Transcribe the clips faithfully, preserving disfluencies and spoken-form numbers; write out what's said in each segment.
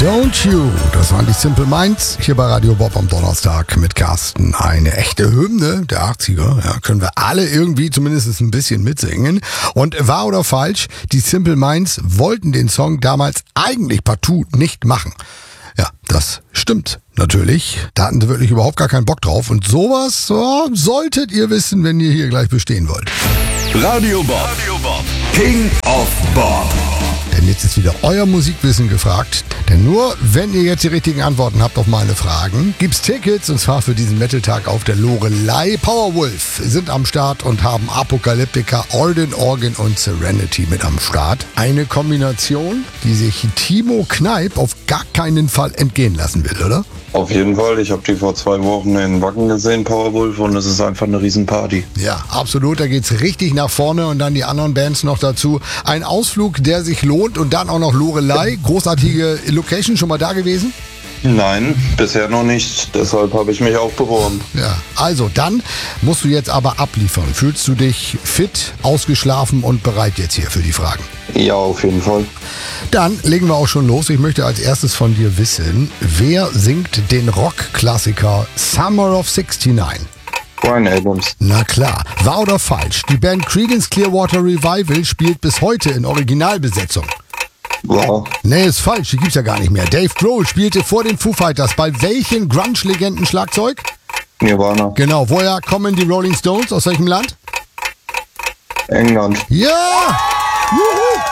Don't You, das waren die Simple Minds, hier bei Radio Bob am Donnerstag mit Carsten. Eine echte Hymne der achtziger, ja, können wir alle irgendwie zumindest ein bisschen mitsingen. Und wahr oder falsch, die Simple Minds wollten den Song damals eigentlich partout nicht machen. Ja, das stimmt natürlich. Da hatten sie wirklich überhaupt gar keinen Bock drauf. Und sowas so, solltet ihr wissen, wenn ihr hier gleich bestehen wollt. Radio Bob, Radio Bob, King of Bob. Denn jetzt ist wieder euer Musikwissen gefragt. Denn nur wenn ihr jetzt die richtigen Antworten habt auf meine Fragen, gibt's Tickets, und zwar für diesen Metal-Tag auf der Loreley. Powerwolf sind am Start und haben Apocalyptica, Organ, Organ und Serenity mit am Start. Eine Kombination, die sich Timo Kneip auf gar keinen Fall entgehen lassen will, oder? Auf jeden Fall. Ich habe die vor zwei Wochen in Wacken gesehen, Powerwolf, und es ist einfach eine Riesenparty. Ja, absolut. Da geht's richtig nach vorne und dann die anderen Bands noch dazu. Ein Ausflug, der sich lohnt, und dann auch noch Loreley. Großartige Location, schon mal da gewesen? Nein, bisher noch nicht. Deshalb habe ich mich auch beworben. Ja, also dann musst du jetzt aber abliefern. Fühlst du dich fit, ausgeschlafen und bereit jetzt hier für die Fragen? Ja, auf jeden Fall. Dann legen wir auch schon los. Ich möchte als erstes von dir wissen, wer singt den Rockklassiker Summer of sixty-nine? Bryan Adams. Na klar. Wahr oder falsch? Die Band Creedence Clearwater Revival spielt bis heute in Originalbesetzung. Wow. Nee, ist falsch. Die gibt's ja gar nicht mehr. Dave Grohl spielte vor den Foo Fighters bei welchen Grunge-Legenden Schlagzeug? Nirvana. Genau. Woher kommen die Rolling Stones? Aus welchem Land? England. Ja! Juhu!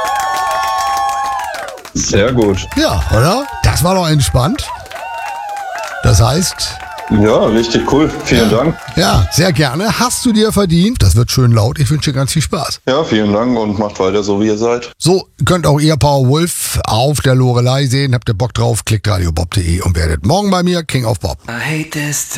Sehr gut. Ja, oder? Das war doch entspannt. Das heißt... Ja, richtig cool. Vielen ja, Dank. Ja, sehr gerne. Hast du dir verdient. Das wird schön laut. Ich wünsche dir ganz viel Spaß. Ja, vielen Dank und macht weiter so, wie ihr seid. So könnt auch ihr Powerwolf auf der Loreley sehen. Habt ihr Bock drauf? Klickt radiobob punkt de und werdet morgen bei mir King of Bob. I hate this.